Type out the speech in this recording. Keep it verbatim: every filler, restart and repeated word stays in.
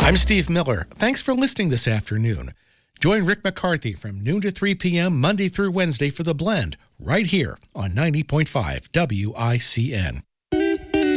I'm Steve Miller. Thanks for listening this afternoon. Join Rick McCarthy from noon to three p.m. Monday through Wednesday for The Blend, right here on ninety point five W I C N.